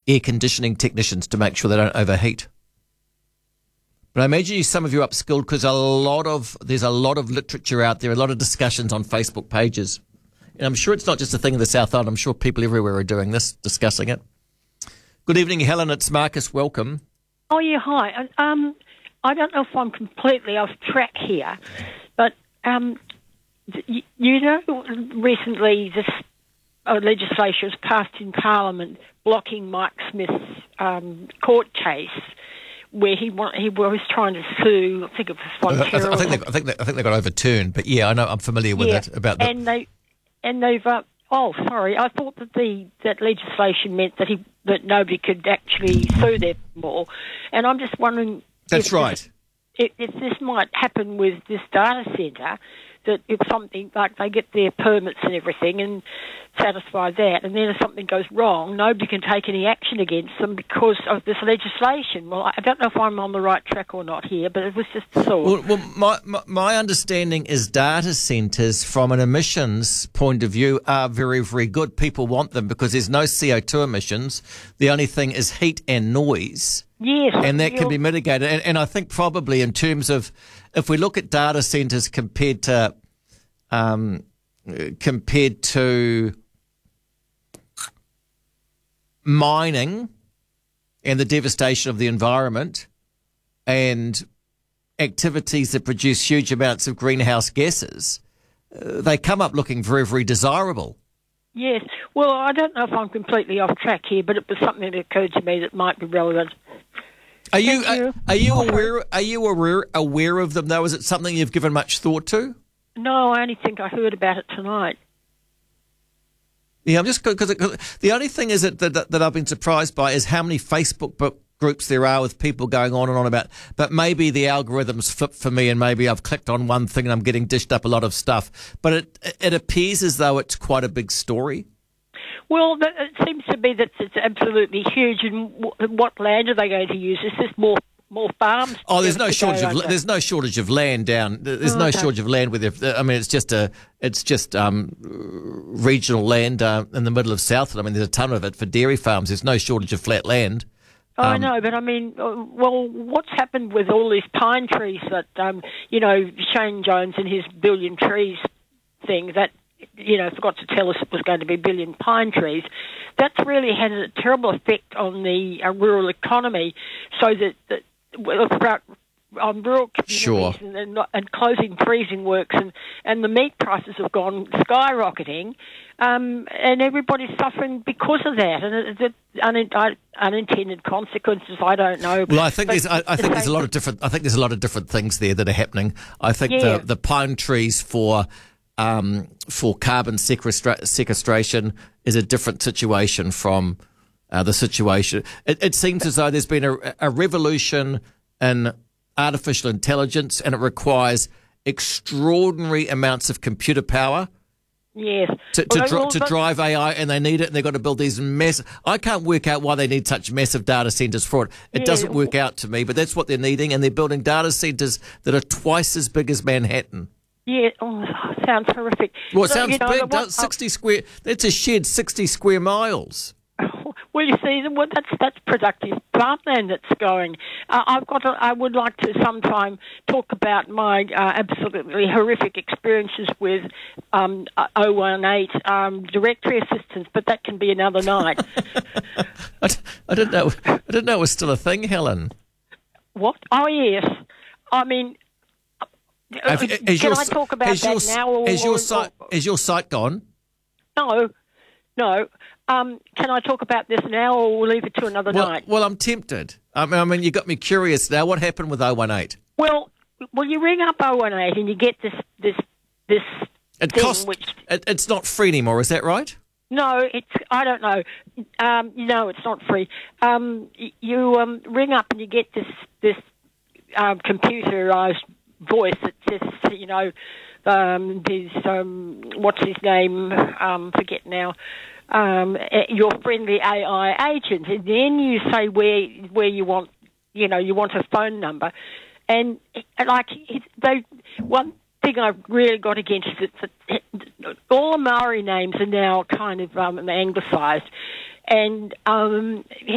air conditioning technicians to make sure they don't overheat. But I imagine some of you are upskilled because there's a lot of literature out there, a lot of discussions on Facebook pages. And I'm sure it's not just a thing in the South Island. I'm sure people everywhere are doing this, discussing it. Good evening, Helen. It's Marcus. Welcome. Oh, yeah, hi. I don't know if I'm completely off track here, but, recently this legislation was passed in Parliament blocking Mike Smith's court case where he was trying to sue, I think it was Fonterra. I think they got overturned, but yeah, I know, I'm familiar with it. I thought that legislation meant that nobody could actually sue them more, and I'm just wondering. That's right. If this might happen with this data centre, that if something like they get their permits and everything and satisfy that, and then if something goes wrong, nobody can take any action against them because of this legislation. Well, I don't know if I'm on the right track or not here, but it was just a thought. Well, my understanding is data centres, from an emissions point of view, are very, very good. People want them because there's no CO2 emissions. The only thing is heat and noise. Yes. And that can be mitigated. And I think probably in terms of, if we look at data centres compared to mining and the devastation of the environment and activities that produce huge amounts of greenhouse gases, they come up looking very, very desirable. Yes. Well, I don't know if I'm completely off track here, but it was something that occurred to me that might be relevant. Are you aware of them though? Is it something you've given much thought to? No, I only think I heard about it tonight. Yeah, I'm just because the only thing is that I've been surprised by is how many Facebook groups there are with people going on and on about. But maybe the algorithms flip for me, and maybe I've clicked on one thing and I'm getting dished up a lot of stuff. But it appears as though it's quite a big story. Well, it seems to be that it's absolutely huge. And what land are they going to use? Is this more farms? Oh, there's no shortage of land down. There's no shortage of land with it. I mean, it's just regional land in the middle of Southland. I mean, there's a ton of it for dairy farms. There's no shortage of flat land. Oh, I know, but I mean, what's happened with all these pine trees that, Shane Jones and his billion trees thing that, forgot to tell us it was going to be billion pine trees. That's really had a terrible effect on the rural economy, so that on rural communities sure. and closing freezing works and the meat prices have gone skyrocketing, and everybody's suffering because of that. And the unintended consequences, I don't know. Well, I think there's a lot of different things there that are happening. I think the pine trees for carbon sequestration is a different situation from the situation. It seems as though there's been a revolution in artificial intelligence, and it requires extraordinary amounts of computer power. Yes. To drive AI, and they need it, and they've got to build these massive. I can't work out why they need such massive data centres for it. It doesn't work out to me, but that's what they're needing, and they're building data centres that are twice as big as Manhattan. Yeah, sounds horrific. Well, it sounds big. 60 square. That's a shed, 60 square miles. Well, you see, that's productive farmland that's going. I would like to sometime talk about my absolutely horrific experiences with 018 directory assistance, but that can be another night. I didn't know it was still a thing, Helen. What? Oh, yes. I mean, can I talk about that now? Is your site gone? No. Can I talk about this now, or we'll leave it to another night? Well, I'm tempted. I mean, you got me curious now. What happened with 018? Well, you ring up 018 and you get this It's not free anymore, is that right? No, I don't know. No, it's not free. You ring up and you get this computerized voice that says, what's his name? Forget now. Your friendly AI agent, and then you say where you want, you want a phone number, and one thing I've really got against is that all the Maori names are now kind of anglicised, and